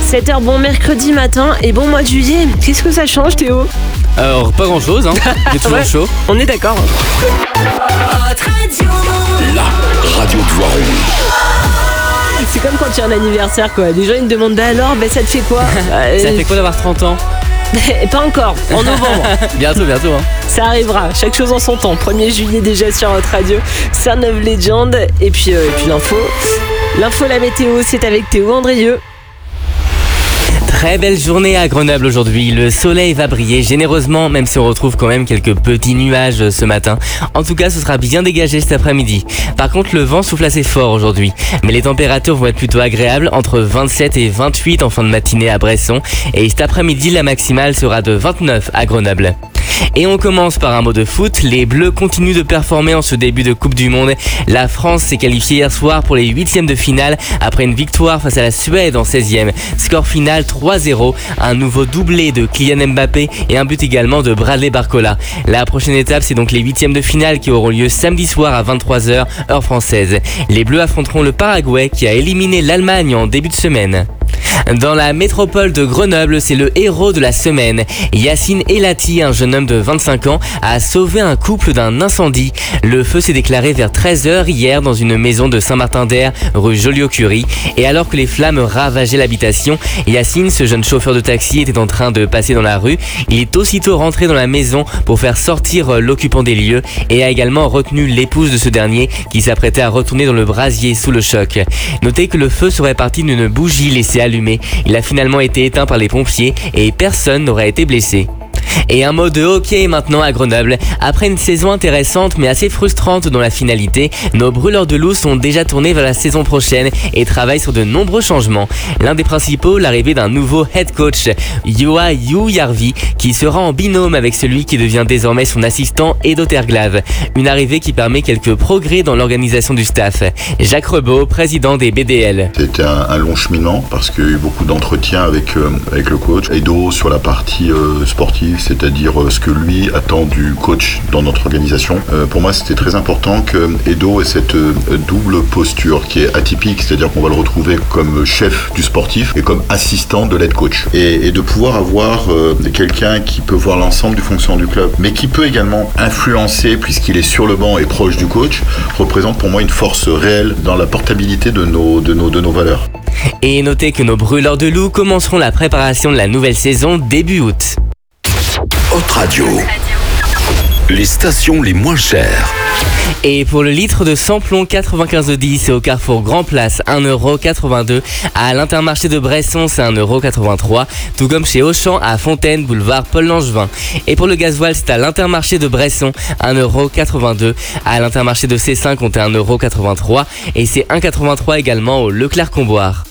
7h, bon mercredi matin et bon mois de juillet. Qu'est-ce que ça change, Théo? Alors, pas grand chose, hein. J'ai toujours Ouais, chaud. on est d'accord. La radio de Voiron. C'est comme quand tu as un anniversaire, quoi. Les gens ils me demandent, bah alors, ça te fait quoi? Ça fait quoi d'avoir 30 ans? Pas encore, en novembre. Bientôt, hein. Ça arrivera, chaque chose en son temps. 1er juillet déjà sur votre radio. Son of Legend. Et puis l'info. L'info, la météo, c'est avec Théo Andrieux. Très belle journée à Grenoble aujourd'hui. Le soleil va briller généreusement, même si on retrouve quand même quelques petits nuages ce matin. En tout cas, ce sera bien dégagé cet après-midi. Par contre, le vent souffle assez fort aujourd'hui. Mais les températures vont être plutôt agréables, entre 27 et 28 en fin de matinée à Bresson. Et cet après-midi, la maximale sera de 29 à Grenoble. Et on commence par un mot de foot. Les Bleus continuent de performer en ce début de Coupe du Monde. La France s'est qualifiée hier soir pour les 8e de finale après une victoire face à la Suède en 16e. Score final 3-0, un nouveau doublé de Kylian Mbappé et un but également de Bradley Barcola. La prochaine étape, c'est donc les 8e de finale qui auront lieu samedi soir à 23h, heure française. Les Bleus affronteront le Paraguay qui a éliminé l'Allemagne en début de semaine. Dans la métropole de Grenoble, c'est le héros de la semaine. Yacine Elati, un jeune homme de 25 ans, a sauvé un couple d'un incendie. Le feu s'est déclaré vers 13h hier dans une maison de Saint-Martin-d'Air, rue Joliot-Curie. Et alors que les flammes ravageaient l'habitation, Yacine, ce jeune chauffeur de taxi, était en train de passer dans la rue. Il est aussitôt rentré dans la maison pour faire sortir l'occupant des lieux et a également retenu l'épouse de ce dernier qui s'apprêtait à retourner dans le brasier sous le choc. Notez que le feu serait parti d'une bougie laissée allumée. Il a finalement été éteint par les pompiers et personne n'aurait été blessé. Et un mot de hockey maintenant à Grenoble. Après une saison intéressante mais assez frustrante dans la finalité, nos brûleurs de loup sont déjà tournés vers la saison prochaine et travaillent sur de nombreux changements. L'un des principaux, l'arrivée d'un nouveau head coach, Juha Jujärvi, qui sera en binôme avec celui qui devient désormais son assistant Edo Terglav. Une arrivée qui permet quelques progrès dans l'organisation du staff. Jacques Rebaud, président des BDL. C'était un long cheminement parce qu'il y a eu beaucoup d'entretiens avec le coach. Edo sur la partie sportive, c'est-à-dire ce que lui attend du coach dans notre organisation. Pour moi, c'était très important que Edo ait cette double posture qui est atypique, c'est-à-dire qu'on va le retrouver comme chef du sportif et comme assistant de l'aide coach. Et de pouvoir avoir quelqu'un qui peut voir l'ensemble du fonctionnement du club, mais qui peut également influencer, puisqu'il est sur le banc et proche du coach, représente pour moi une force réelle dans la portabilité de nos valeurs. Et notez que nos brûleurs de loup commenceront la préparation de la nouvelle saison début août. Haute Radio. Les stations les moins chères. Et pour le litre de samplon 95,10, c'est au Carrefour Grand Place, 1,82€. À l'Intermarché de Bresson, c'est 1,83€. Tout comme chez Auchan à Fontaine, boulevard Paul Langevin. Et pour le gasoil, c'est à l'Intermarché de Bresson, 1,82€. À l'Intermarché de C5, on est 1,83€. Et c'est 1,83€ également au Leclerc-Comboire.